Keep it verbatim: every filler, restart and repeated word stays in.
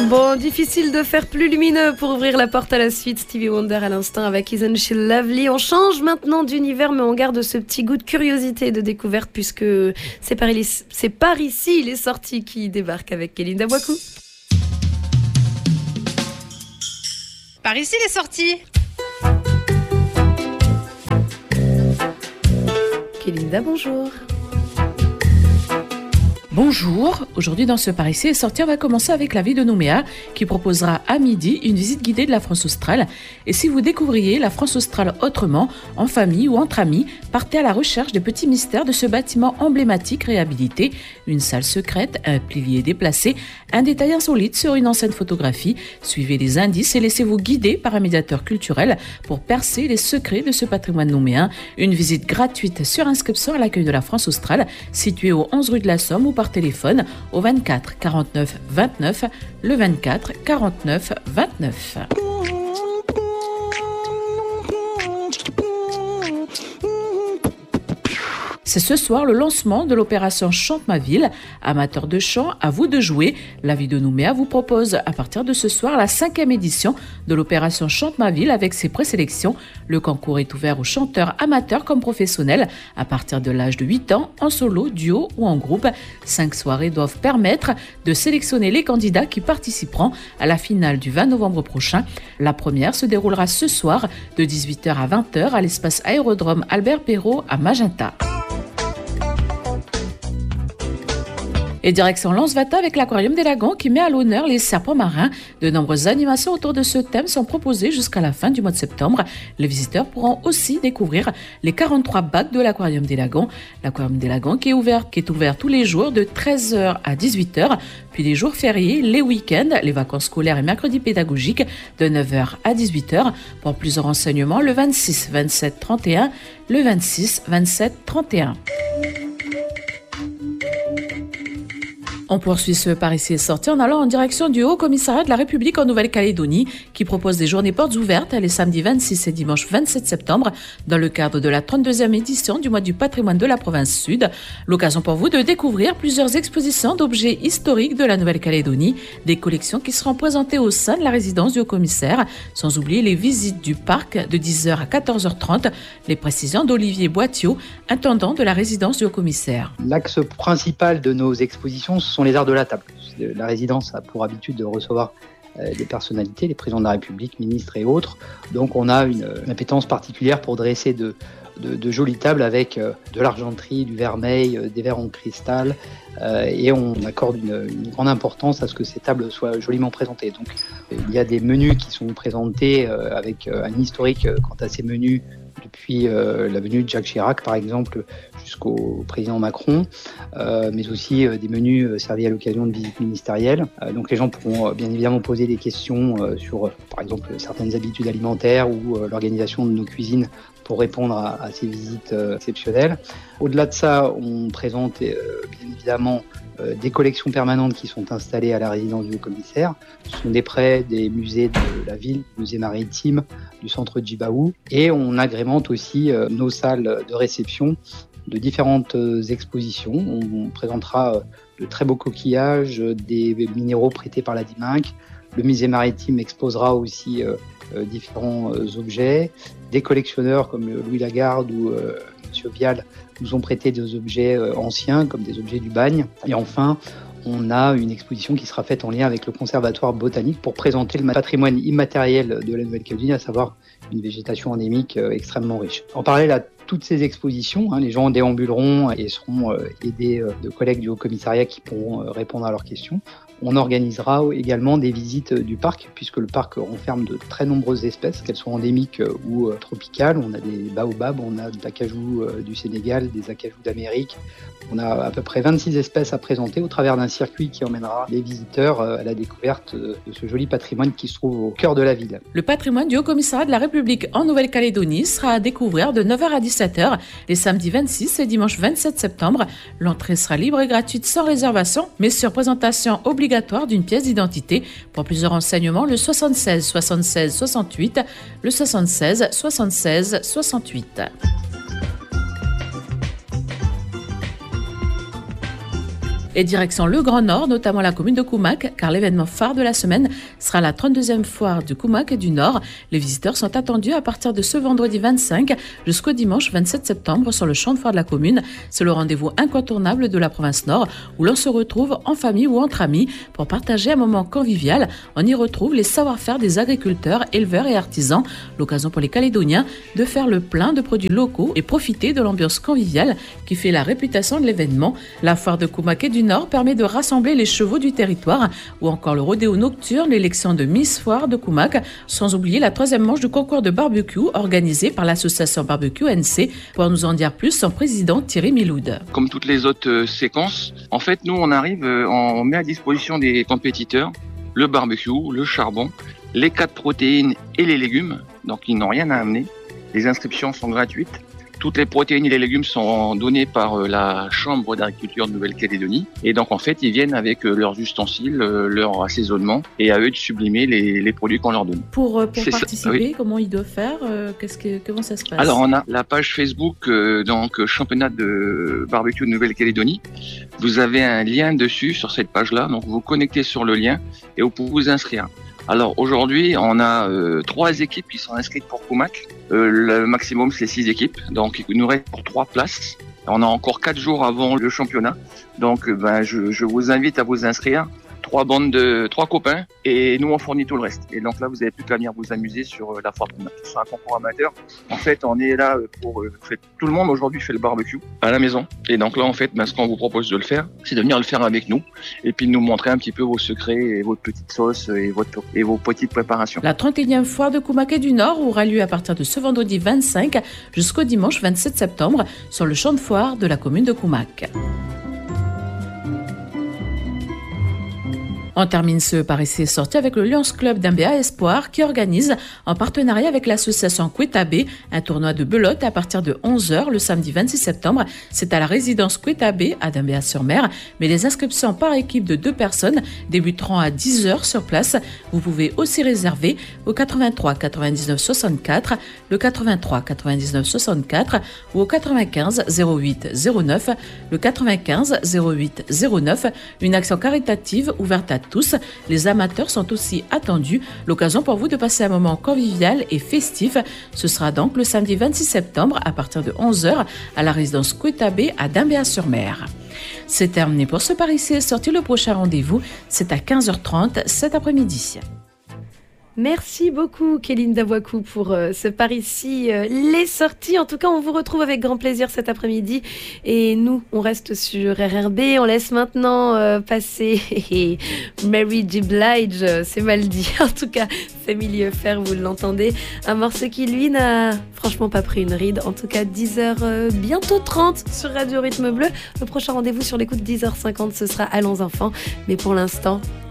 Bon, difficile de faire plus lumineux pour ouvrir la porte à la suite. Stevie Wonder à l'instant avec Isn't She Lovely. On change maintenant d'univers, mais on garde ce petit goût de curiosité et de découverte puisque c'est par, ici, c'est par ici les sorties qui débarquent avec Kélinda Bouakou. Par ici les sorties. Kélinda, bonjour. Bonjour, aujourd'hui dans ce Par ici est sorti, on va commencer avec la ville de Nouméa qui proposera à midi une visite guidée de la France australe. Et si vous découvriez la France australe autrement, en famille ou entre amis, partez à la recherche des petits mystères de ce bâtiment emblématique réhabilité, une salle secrète, un pilier déplacé, un détail insolite sur une ancienne photographie. Suivez les indices et laissez-vous guider par un médiateur culturel pour percer les secrets de ce patrimoine nouméen. Une visite gratuite sur inscription à l'accueil de la France australe, située au onze rue de la Somme ou par téléphone au vingt-quatre quarante-neuf vingt-neuf, le vingt-quatre quarante-neuf vingt-neuf. C'est ce soir le lancement de l'opération Chante ma ville. Amateurs de chant, à vous de jouer. La ville de Nouméa vous propose à partir de ce soir la cinquième édition de l'opération Chante ma ville avec ses présélections. Le concours est ouvert aux chanteurs amateurs comme professionnels à partir de l'âge de huit ans, en solo, duo ou en groupe. Cinq soirées doivent permettre de sélectionner les candidats qui participeront à la finale du vingt novembre prochain. La première se déroulera ce soir de dix-huit heures à vingt heures à l'espace aérodrome Albert Perrault à Magenta. Et direction Lens-Vata avec l'Aquarium des Lagons qui met à l'honneur les serpents marins. De nombreuses animations autour de ce thème sont proposées jusqu'à la fin du mois de septembre. Les visiteurs pourront aussi découvrir les quarante-trois bacs de l'Aquarium des Lagons. L'Aquarium des Lagons qui est ouvert, qui est ouvert tous les jours de treize heures à dix-huit heures, puis les jours fériés, les week-ends, les vacances scolaires et mercredis pédagogiques de neuf heures à dix-huit heures. Pour plus de renseignements, le vingt-six, vingt-sept, trente et un, le vingt-six, vingt-sept, trente et un. On poursuit ce Par ici est sorti en allant en direction du Haut Commissariat de la République en Nouvelle-Calédonie qui propose des journées portes ouvertes les samedis vingt-six et dimanche vingt-sept septembre dans le cadre de la trente-deuxième édition du mois du patrimoine de la province sud. L'occasion pour vous de découvrir plusieurs expositions d'objets historiques de la Nouvelle-Calédonie, des collections qui seront présentées au sein de la résidence du Haut-Commissaire, sans oublier les visites du parc de dix heures à quatorze heures trente. Les précisions d'Olivier Boitiot, intendant de la résidence du Haut-Commissaire. L'axe principal de nos expositions sont les arts de la table. La résidence a pour habitude de recevoir euh, des personnalités, les présidents de la République, ministres et autres. Donc on a une, une appétence particulière pour dresser de, de, de jolies tables avec euh, de l'argenterie, du vermeil, euh, des verres en cristal. Euh, et on accorde une, une grande importance à ce que ces tables soient joliment présentées. Donc il y a des menus qui sont présentés euh, avec euh, un historique euh, quant à ces menus depuis euh, la venue de Jacques Chirac, par exemple, jusqu'au président Macron, euh, mais aussi euh, des menus euh, servis à l'occasion de visites ministérielles. Euh, donc les gens pourront euh, bien évidemment poser des questions euh, sur, euh, par exemple, certaines habitudes alimentaires ou euh, l'organisation de nos cuisines pour répondre à, à ces visites euh, exceptionnelles. Au-delà de ça, on présente euh, bien évidemment euh, des collections permanentes qui sont installées à la résidence du Haut-Commissaire. Ce sont des prêts des musées de la ville, du musée maritime, du centre Djibaou. Et on agrémente aussi euh, nos salles de réception de différentes euh, expositions. On, on présentera euh, de très beaux coquillages, euh, des minéraux prêtés par la D I M A C. Le musée maritime exposera aussi euh, euh, différents euh, objets. Des collectionneurs comme Louis Lagarde ou euh, Monsieur Vial nous ont prêté des objets euh, anciens comme des objets du bagne. Et enfin, on a une exposition qui sera faite en lien avec le Conservatoire botanique pour présenter le patrimoine immatériel de la Nouvelle-Calédonie, à savoir une végétation endémique euh, extrêmement riche. En parallèle à toutes ces expositions, hein, les gens déambuleront et seront euh, aidés euh, de collègues du Haut-Commissariat qui pourront euh, répondre à leurs questions. On organisera également des visites du parc, puisque le parc renferme de très nombreuses espèces, qu'elles soient endémiques ou euh, tropicales. On a des baobabs, on a de l'acajou euh, du Sénégal, des acajous d'Amérique. On a à peu près vingt-six espèces à présenter au travers d'un circuit qui emmènera les visiteurs euh, à la découverte euh, de ce joli patrimoine qui se trouve au cœur de la ville. Le patrimoine du Haut-Commissariat de la République en Nouvelle-Calédonie sera à découvrir de neuf heures à dix-sept heures les samedis vingt-six et dimanche vingt-sept septembre. L'entrée sera libre et gratuite sans réservation, mais sur présentation obligatoire d'une pièce d'identité. Pour plus de renseignements, le soixante-seize soixante-seize soixante-huit, le soixante-seize soixante-seize soixante-huit. Et direction le Grand Nord, notamment la commune de Koumak, car l'événement phare de la semaine sera la trente-deuxième foire du Koumak et du Nord. Les visiteurs sont attendus à partir de ce vendredi vingt-cinq jusqu'au dimanche vingt-sept septembre sur le champ de foire de la commune. C'est le rendez-vous incontournable de la province Nord où l'on se retrouve en famille ou entre amis pour partager un moment convivial. On y retrouve les savoir-faire des agriculteurs, éleveurs et artisans. L'occasion pour les Calédoniens de faire le plein de produits locaux et profiter de l'ambiance conviviale qui fait la réputation de l'événement. La foire de Koumak et du Nord permet de rassembler les chevaux du territoire ou encore le rodéo nocturne, l'élection de Miss Foire de Koumak, sans oublier la troisième manche du concours de barbecue organisé par l'association Barbecue N C. Pour nous en dire plus, son président Thierry Miloud. Comme toutes les autres euh, séquences, en fait, nous on arrive, euh, on met à disposition des compétiteurs le barbecue, le charbon, les quatre protéines et les légumes, donc ils n'ont rien à amener. Les inscriptions sont gratuites. Toutes les protéines et les légumes sont donnés par la Chambre d'agriculture de Nouvelle-Calédonie. Et donc, en fait, ils viennent avec leurs ustensiles, leur assaisonnement, et à eux de sublimer les, les produits qu'on leur donne. Pour, pour participer, ça, oui. Comment ils doivent faire Qu'est-ce que, Comment ça se passe? Alors, on a la page Facebook, euh, donc Championnat de barbecue de Nouvelle-Calédonie. Vous avez un lien dessus, sur cette page-là. Donc, vous vous connectez sur le lien et vous pouvez vous inscrire. Alors aujourd'hui, on a euh, trois équipes qui sont inscrites pour Koumak. Euh, le maximum, c'est six équipes. Donc il nous reste pour trois places. On a encore quatre jours avant le championnat. Donc ben, je, je vous invite à vous inscrire. Trois bandes de trois copains et nous on fournit tout le reste. Et donc là vous avez plus qu'à venir vous amuser sur la foire Koumak. C'est un concours amateur. En fait on est là pour euh, fait, tout le monde aujourd'hui fait le barbecue à la maison. Et donc là en fait ben, ce qu'on vous propose de le faire, c'est de venir le faire avec nous et puis de nous montrer un petit peu vos secrets et votre petite sauce et, votre, et vos petites préparations. La trente et unième foire de Koumak et du Nord aura lieu à partir de ce vendredi vingt-cinq jusqu'au dimanche vingt-sept septembre sur le champ de foire de la commune de Koumak. On termine ce Par ici sorti avec le Lions Club d'Mbéa Espoir qui organise, en partenariat avec l'association Kouétabé, un tournoi de belote à partir de onze heures le samedi vingt-six septembre. C'est à la résidence Kouétabé à Dambéa-sur-Mer, mais les inscriptions par équipe de deux personnes débuteront à dix heures sur place. Vous pouvez aussi réserver au quatre-vingt-trois quatre-vingt-dix-neuf soixante-quatre, le quatre-vingt-trois quatre-vingt-dix-neuf soixante-quatre ou au quatre-vingt-quinze zéro huit zéro neuf, le quatre-vingt-quinze zéro huit zéro neuf. Une action caritative ouverte à tous. Les amateurs sont aussi attendus. L'occasion pour vous de passer un moment convivial et festif. Ce sera donc le samedi vingt-six septembre à partir de onze heures à la résidence Kouétabé à Dambéa-sur-Mer. C'est terminé pour ce Par ici sorti. Le prochain rendez-vous, c'est à quinze heures trente cet après-midi. Merci beaucoup, Kéline Davouakou, pour euh, ce Par ici, euh, les sorties. En tout cas, on vous retrouve avec grand plaisir cet après-midi. Et nous, on reste sur R R B. On laisse maintenant euh, passer Mary J. Blige. C'est mal dit. En tout cas, c'est milieu fer, vous l'entendez. Un morceau qui, lui, n'a franchement pas pris une ride. En tout cas, dix heures, euh, bientôt trente sur Radio Rythme Bleu. Le prochain rendez-vous sur l'écoute dix heures cinquante, ce sera Allons enfants. Mais pour l'instant,